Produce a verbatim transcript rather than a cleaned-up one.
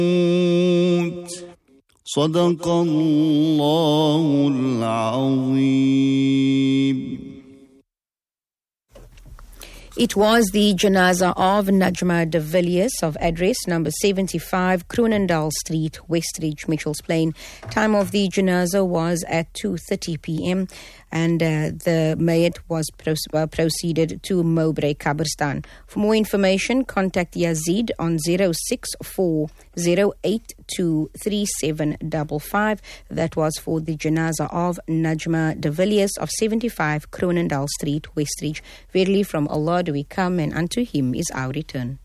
صدق الله العظيم. It was the janaza of Najma de Villiers of address number seventy-five, Kroonendaal Street, Westridge, Mitchells Plain. Time of the janaza was at two thirty p.m. and uh, the mayat was pro- uh, proceeded to Mowbray Kabristan. For more information, contact Yazid on zero six four zero eight two three seven five five. That was for the janaza of Najma de Villiers of seventy-five, Kroonendaal Street, Westridge. Verily from Allah do we come, and unto Him is our return.